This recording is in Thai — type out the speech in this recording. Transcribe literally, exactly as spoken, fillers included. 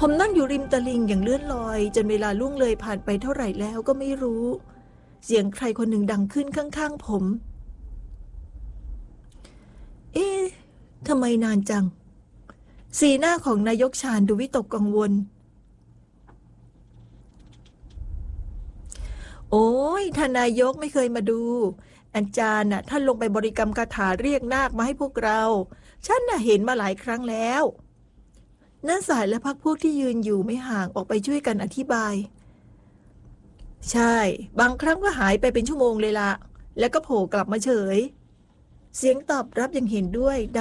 ผมนั่งอยู่ริมตลิ่งอย่างเลื่อนลอยจนเวลาล่วงเลยผ่านไปเท่าไหร่แล้วก็ไม่รู้เสียงใครคนหนึ่งดังขึ้นข้างๆผมเอ๊ะทำไมนานจังสีหน้าของนายกชาญดูวิตกกังวลโอ้ยท่านนายกไม่เคยมาดูอาจารย์น่ะท่านลงไปบริกรรมคาถาเรียกนาคมาให้พวกเราฉันน่ะเห็นมาหลายครั้งแล้วน้าสายและพรรคพวกที่ยืนอยู่ไม่ห่างออกไปช่วยกันอธิบายใช่บางครั้งก็หายไปเป็นชั่วโมงเลยละแล้วก็โผล่กลับมาเฉยเสียงตอบรับยังเห็นด้วย